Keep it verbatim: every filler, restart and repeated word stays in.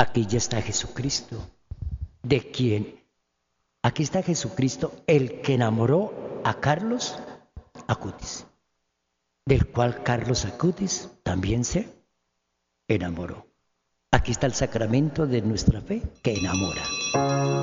Aquí ya está Jesucristo. ¿De quién? Aquí está Jesucristo, el que enamoró a Carlos Acutis, del cual Carlos Acutis también se enamoró. Aquí está el sacramento de nuestra fe que enamora.